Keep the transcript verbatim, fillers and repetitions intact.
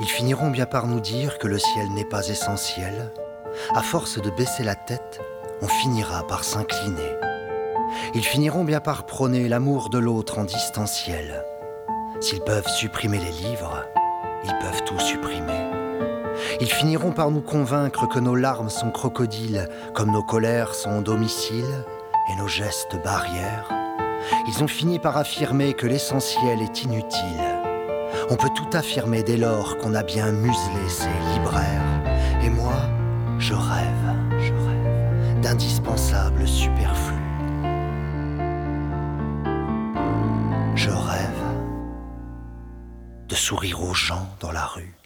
Ils finiront bien par nous dire que le ciel n'est pas essentiel. À force de baisser la tête, on finira par s'incliner. Ils finiront bien par prôner l'amour de l'autre en distanciel. S'ils peuvent supprimer les livres, ils peuvent tout supprimer. Ils finiront par nous convaincre que nos larmes sont crocodiles, comme nos colères sont domiciles et nos gestes barrières. Ils ont fini par affirmer que l'essentiel est inutile. On peut tout affirmer dès lors qu'on a bien muselé ces libraires. Et moi, je rêve, je rêve d'indispensables superflus. Je rêve de sourire aux gens dans la rue.